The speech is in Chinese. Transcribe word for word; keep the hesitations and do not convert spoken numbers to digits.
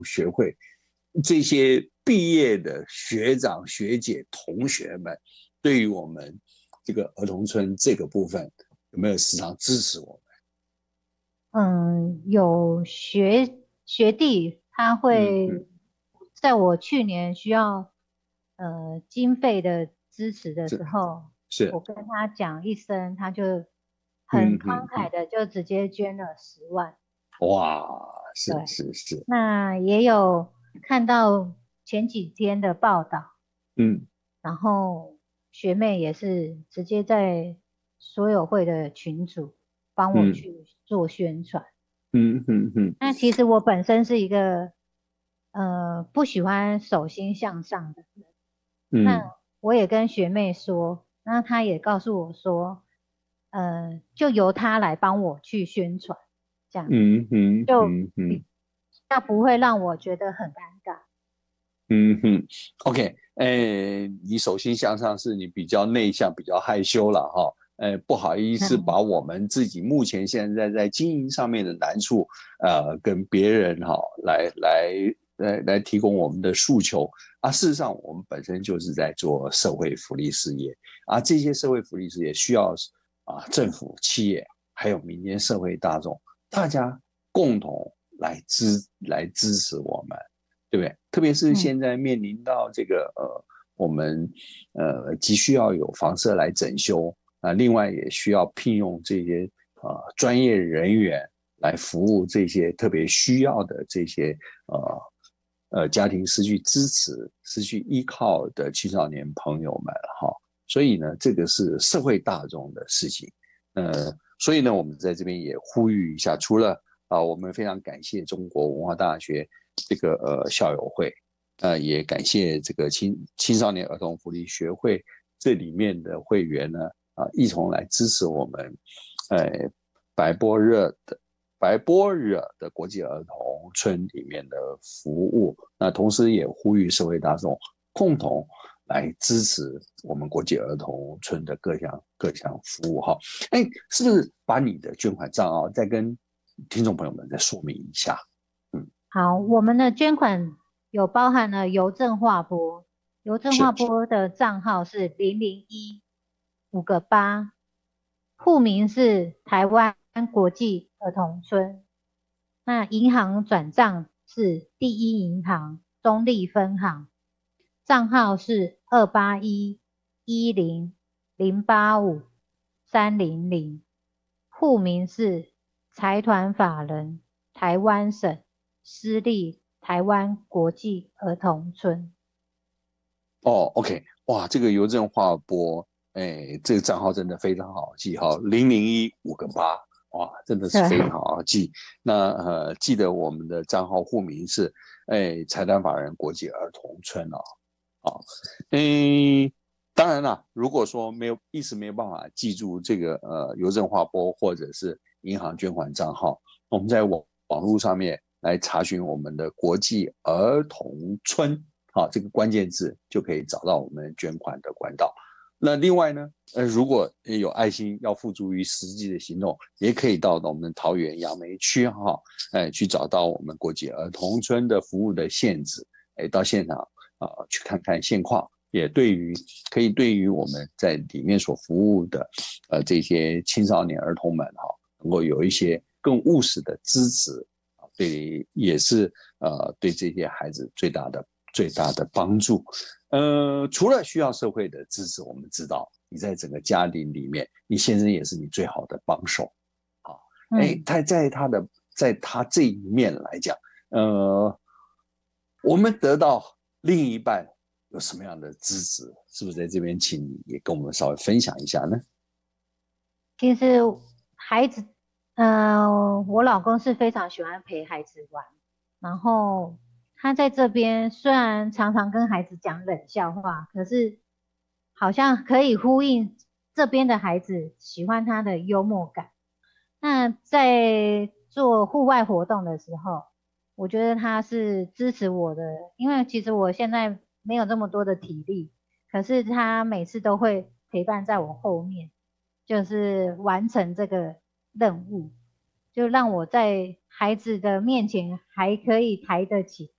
学会这些毕业的学长学姐同学们，对于我们这个儿童村这个部分有没有时常支持我们？嗯，有学学弟他会们？ 在我去年需要呃经费的支持的是时候，我是， 跟他讲一声，他就很嗯慷嗯嗯， 慨的就直接捐了十万。 哇，是对， 是是， 那也有看到前几天的报道， 嗯然后学妹也是直接在所有会的群组帮我嗯去做宣传。 嗯嗯嗯那其实我本身是一个呃不喜欢手心向上的人，那嗯我也跟学妹说，那她也告诉我说，呃，就由她来帮我去宣传，这样嗯嗯就比嗯嗯较不会让我觉得很尴尬。 嗯哼，OK，哎，你手心向上是你比较内向、比较害羞了哈，呃，不好意思嗯， 把我们自己目前现在在经营上面的难处，呃，跟别人哈来来来来提供我们的诉求啊。事实上，我们本身就是在做社会福利事业啊，这些社会福利事业需要啊政府、企业还有民间社会大众大家共同来支来支持我们。对不对？特别是嗯， 现在面临到这个呃，我们呃急需要有房舍来整修啊、呃，另外也需要聘用这些呃专业人员来服务这些特别需要的这些呃呃家庭失去支持、失去依靠的青少年朋友们哈。所以呢，这个是社会大众的事情。呃，所以呢，我们在这边也呼吁一下，除了啊、呃，我们非常感谢中国文化大学这个呃校友会，呃，也感谢这个青青少年儿童福利学会这里面的会员呢，啊、呃，一同来支持我们，呃，白波热的白波热的国际儿童村里面的服务。那同时也呼吁社会大众共同来支持我们国际儿童村的各项各项服务哈。哎，是不是把你的捐款账号再跟听众朋友们再说明一下？嗯， 好，我们的捐款有包含了邮政划拨，邮政划是， 拨的账号是零零一五个八，户名是台湾国际儿童村。那银行转账是第一银行中立分行，账号是二八一一零零八五三零零，户名是财团法人台湾省私立台湾国际儿童村。 哦，OK，哇，这个邮政划拨，哎，这个账号真的非常好记哈，零零一五个八，哇，真的是非常对， 好记。那呃，记得我们的账号户名是哎财团法人国际儿童村哦，啊，嗯，当然了，如果说没有一时没有办法记住这个呃邮政划拨或者是银行捐款账号，我们在网网络上面来查询我们的国际儿童村，好，这个关键字就可以找到我们捐款的管道。那另外呢，呃，如果有爱心要付诸于实际的行动，也可以到我们桃园杨梅区哈，哎，去找到我们国际儿童村的服务的限制，哎，到现场啊、呃、去看看现况，也对于可以对于我们在里面所服务的呃这些青少年儿童们哈，能够有一些更务实的支持啊，对，也是呃对这些孩子最大的最大的帮助。呃，除了需要社会的支持，我们知道你在整个家庭里面，你先生也是你最好的帮手。啊，哎， 嗯。 他在他的在他这一面来讲，呃，我们得到另一半有什么样的支持？是不是在这边，请你也跟我们稍微分享一下呢？ 其实孩子，嗯、我老公是非常喜欢陪孩子玩，然后他在这边虽然常常跟孩子讲冷笑话，可是好像可以呼应这边的孩子喜欢他的幽默感。那在做户外活动的时候，我觉得他是支持我的，因为其实我现在没有这么多的体力，可是他每次都会陪伴在我后面。就是完成这个任务，就让我在孩子的面前还可以抬得起